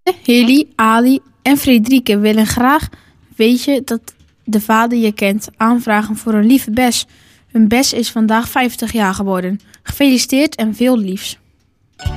Hilly, Ali en Frederike willen graag weten dat de vader je kent. Aanvragen voor een lieve Bes. Hun Bes is vandaag 50 jaar geworden. Gefeliciteerd en veel liefs.